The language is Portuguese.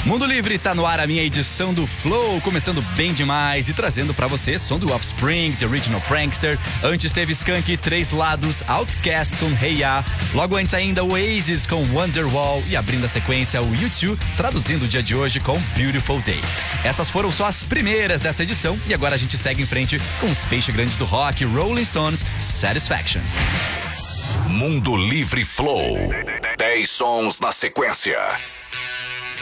Mundo Livre tá no ar, a minha edição do Flow, começando bem demais e trazendo pra você som do Offspring, The Original Prankster. Antes teve Skank, Três Lados, Outkast com Hey Ya. Logo antes ainda Oasis com Wonderwall e abrindo a sequência o U2, traduzindo o dia de hoje com Beautiful Day. Essas foram só as primeiras dessa edição e agora a gente segue em frente com os peixes grandes do rock, Rolling Stones, Satisfaction. Mundo Livre Flow. 10 sons na sequência.